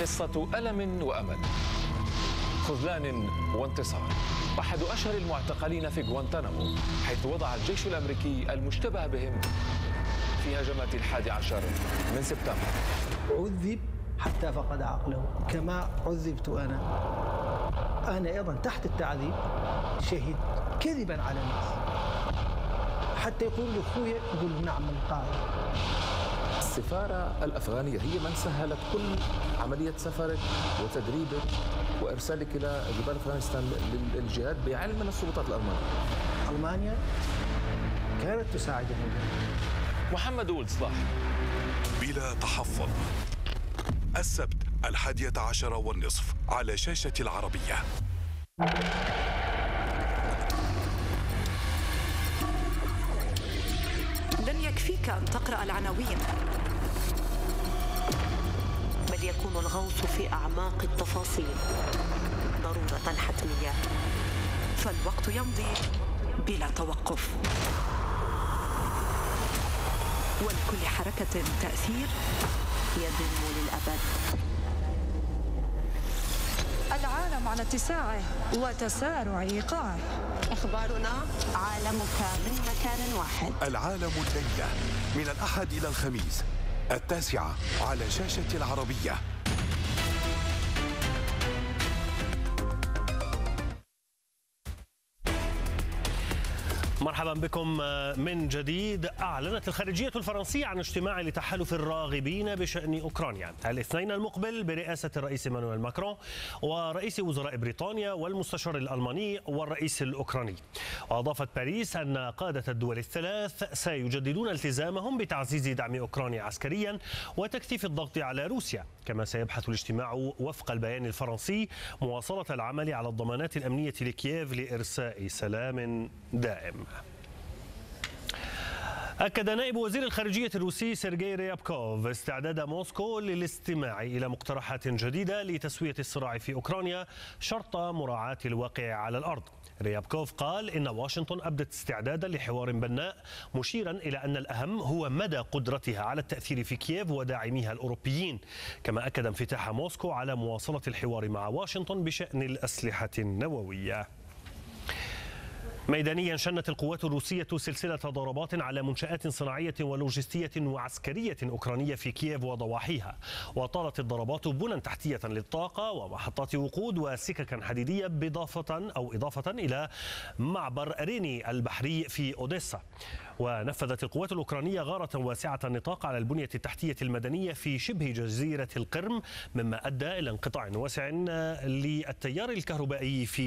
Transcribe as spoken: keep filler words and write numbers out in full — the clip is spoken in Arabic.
قصة ألم وأمل، خذلان وانتصار. أحد أشهر المعتقلين في غوانتانامو، حيث وضع الجيش الأمريكي المشتبه بهم في هجمات الحادي عشر من سبتمبر. عذب حتى فقد عقله كما عذبت أنا. أنا أيضا تحت التعذيب شهد كذبا على الناس، حتى يقول لي أخويا، يقول نعم القائد. السفارة الأفغانية هي من سهلت كل عملية سفرك وتدريبك وإرسالك إلى جبال أفغانستان للجهاد بعلم من السلطات الألمانية. ألمانيا كانت تساعدهم. محمد ولد صلاح. بلا تحفظ، السبت الحادية عشر والنصف على شاشة العربية. لن يكفيك أن تقرأ العناوين، بل يكون الغوص في أعماق التفاصيل ضرورة حتمية، فالوقت يمضي بلا توقف، ولكل حركة تأثير يدوم للأبد. العالم على اتساعه وتسارع إيقاعه. أخبارنا عالمك من مكان واحد. العالم الليلة من الأحد إلى الخميس التاسعة على شاشة العربية. مرحبا بكم من جديد. أعلنت الخارجية الفرنسية عن اجتماع لتحالف الراغبين بشأن أوكرانيا الاثنين المقبل برئاسة الرئيس إيمانويل ماكرون ورئيس وزراء بريطانيا والمستشار الألماني والرئيس الأوكراني. وأضافت باريس أن قادة الدول الثلاث سيجددون التزامهم بتعزيز دعم أوكرانيا عسكريا وتكثيف الضغط على روسيا. كما سيبحث الاجتماع وفق البيان الفرنسي مواصلة العمل على الضمانات الأمنية لكييف لإرساء سلام دائم. أكد نائب وزير الخارجية الروسي سيرجي ريابكوف استعداد موسكو للاستماع إلى مقترحات جديدة لتسوية الصراع في أوكرانيا شرط مراعاة الواقع على الأرض. ريابكوف قال إن واشنطن أبدت استعدادا لحوار بناء، مشيرا إلى أن الأهم هو مدى قدرتها على التأثير في كييف وداعميها الأوروبيين. كما أكد انفتاح موسكو على مواصلة الحوار مع واشنطن بشأن الأسلحة النووية. ميدانيا شنت القوات الروسية سلسلة ضربات على منشآت صناعية ولوجستية وعسكرية أوكرانية في كييف وضواحيها، وطالت الضربات بنى تحتية للطاقة ومحطات وقود وسككا حديدية بإضافة أو إضافة إلى معبر ريني البحري في أوديسا. ونفذت القوات الأوكرانية غارة واسعة النطاق على البنية التحتية المدنية في شبه جزيرة القرم، مما أدى إلى انقطاع واسع للتيار الكهربائي في